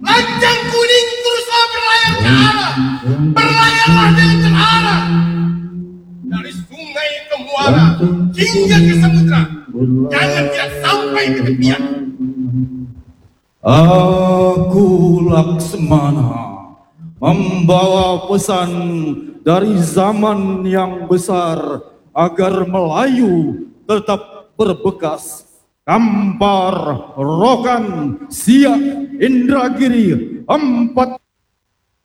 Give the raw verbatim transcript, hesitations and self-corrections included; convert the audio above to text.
Lancang kuning teruslah berlayar ke arah. Berlayarlah dengan terarah. Dari sungai ke muara hingga ke samudra. Jangan tidak sampai ke tepian. Aku Laksmana membawa pesan dari zaman yang besar agar Melayu tetap berbekas. Kampar, Rokan, Siak, Indragiri, empat